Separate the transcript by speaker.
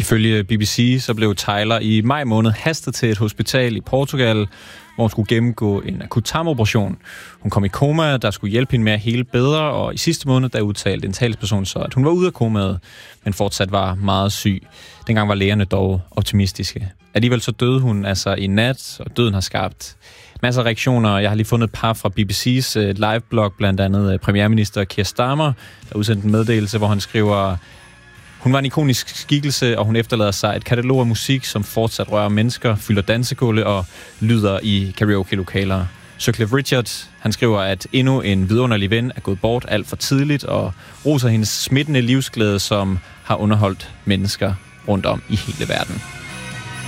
Speaker 1: Ifølge BBC så blev Tyler i maj måned hastet til et hospital i Portugal, hvor hun skulle gennemgå en akut tarmoperation. Hun kom i koma, der skulle hjælpe hende med at hele bedre, og i sidste måned der udtalte en talsperson så, at hun var ude af komaet, men fortsat var meget syg. Dengang var lægerne dog optimistiske. Alligevel så døde hun altså i nat, og døden har skabt masser af reaktioner. Jeg har lige fundet et par fra BBC's live-blog, blandt andet premierminister Keir Starmer, der udsendte en meddelelse, hvor han skriver: hun var en ikonisk skikkelse, og hun efterlader sig et katalog af musik, som fortsat rører mennesker, fylder dansegulve og lyder i karaoke-lokaler. Sir Cliff Richard, han skriver, at endnu en vidunderlig ven er gået bort alt for tidligt, og roser hendes smittende livsglæde, som har underholdt mennesker rundt om i hele verden.